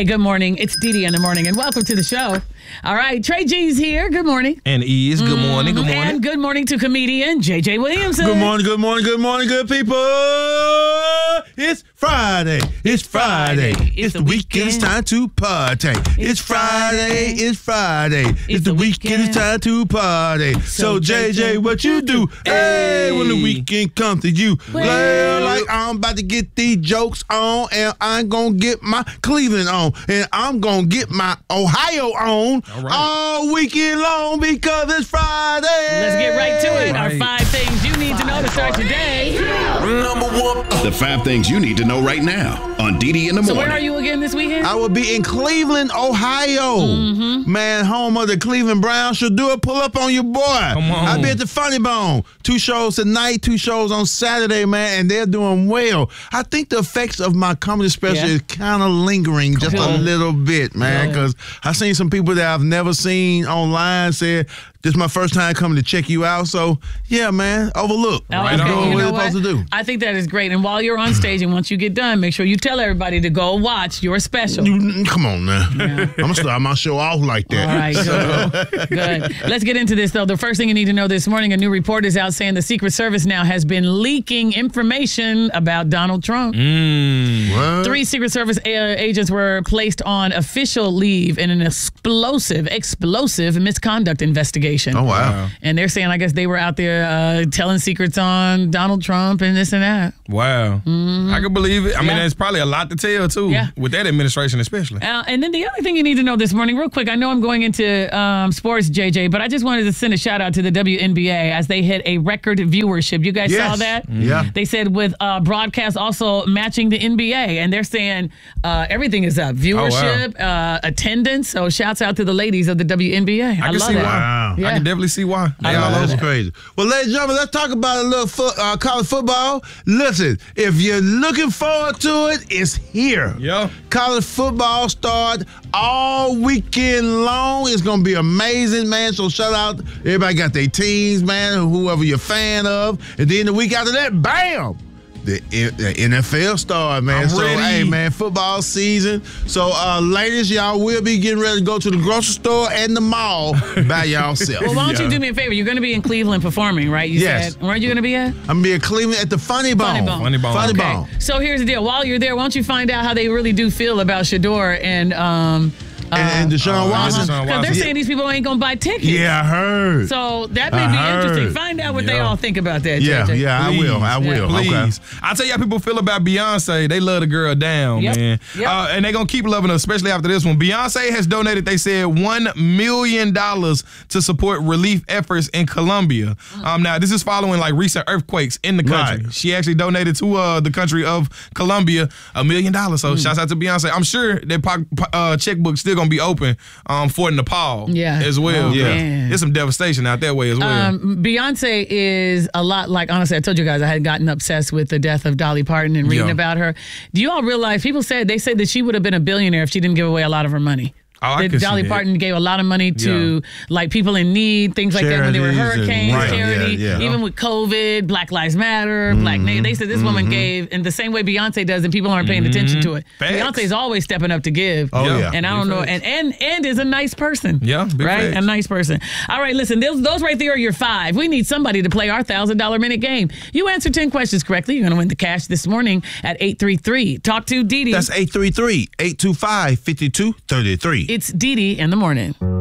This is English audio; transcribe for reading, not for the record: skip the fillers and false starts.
Hey, good morning. It's Didi in the morning, and welcome to the show. All right, Trey G's here. Good morning. And Ease, good morning, good morning. And good morning to comedian J.J. Williamson. Good morning, good morning, good morning, good people. It's Friday. It's Friday. It's the weekend. It's time to party. It's Friday. It's Friday. It's the weekend. It's time to party. So, JJ, what you do? Hey, when the weekend comes to you. Well, like I'm about to get these jokes on, and I'm going to get my Cleveland on, and I'm going to get my Ohio on all weekend long because it's Friday. Let's get right to it. Our 5 things you need to know to start your day. Number 1. The 5 things you need to know right now on Didi in the morning. So where are you again this weekend? I will be in Cleveland, Ohio. Man, home of the Cleveland Browns. Should do a pull up on your boy. Come on. I'll be at the Funny Bone. 2 shows tonight, 2 shows on Saturday, man, and they're doing well. I think the effects of my comedy special is kind of lingering just a little bit, man, because I've seen some people that I've never seen online say, this is my first time coming to check you out. So, yeah, man, overlook. Right on. Doing You what know it's supposed to do. I think that is great. And while you're on stage and once you get done, make sure you tell everybody to go watch your special. Come on now. I'm going to start my show off like that. All right, good. Let's get into this, though. The first thing you need to know this morning, a new report is out saying the Secret Service now has been leaking information about Donald Trump. What? 3 Secret Service agents were placed on official leave in an explosive misconduct investigation. Oh, wow. And they're saying, I guess they were out there telling secrets on Donald Trump and this and that. Wow. I can believe it. I mean, there's probably a lot to tell, too, with that administration especially. And then the other thing you need to know this morning, real quick, I know I'm going into sports, JJ, but I just wanted to send a shout out to the WNBA as they hit a record viewership. You guys saw that? Yeah. They said with broadcast also matching the NBA, and they're saying everything is up. Viewership, attendance. So shouts out to the ladies of the WNBA. I can love see that. why. Wow. Yeah. I can definitely see why. They all That's over. crazy. Well, ladies and gentlemen, let's talk about a little college football. Listen, if you're looking forward to it, it's here. Yeah. College football starts all weekend long. It's going to be amazing, man. So shout out. Everybody got their teams, man, whoever you're a fan of. And then the week after that, bam! The NFL started, man. I'm ready. Hey, man, football season. So, ladies, y'all will be getting ready to go to the grocery store and the mall by yourself. Well, why don't you do me a favor? You're going to be in Cleveland performing, right? You Yes. said. Where are you going to be at? I'm going to be in Cleveland at the Funny Bone. Funny Bone. Funny Okay. Bone. So here's the deal. While you're there, why don't you find out how they really do feel about Shador and And Deshaun Watson. because they're saying these people ain't gonna buy tickets. Yeah, I heard. So that may be interesting. Find out what they all think about that. Yeah, JJ. yeah, I will. I will. Please. Okay. I'll tell you how people feel about Beyonce. They love the girl down, man. Yep. And they're going to keep loving her, especially after this one. Beyonce has donated, they said, $1 million to support relief efforts in Colombia. Now, this is following like recent earthquakes in the country. Right. She actually donated to the country of Colombia $1 million. So shouts out to Beyonce. I'm sure their checkbook's still going to be open for Nepal as well. Oh, man. There's some devastation out that way as well. Beyonce is a lot like, honestly, I told you guys I had gotten obsessed with the death of Dolly Parton and reading about her. Do you all realize, they said that she would have been a billionaire if she didn't give away a lot of her money. Oh, I that could see Dolly that. Parton gave a lot of money to like people in need, things like that when there were Charities and- hurricanes, right, charity, yeah. even with COVID, Black Lives Matter, they said this woman gave in the same way Beyonce does and people aren't paying attention to it. Facts. Beyonce's always stepping up to give. Oh, yeah. And I don't know, and is a nice person. Yeah, big right? facts. A nice person. All right, listen, those right there are your 5. We need somebody to play our $1,000 minute game. You answer 10 questions correctly, you're going to win the cash this morning at 833. Talk to Didi. That's 833-825-5233. It's Didi in the morning.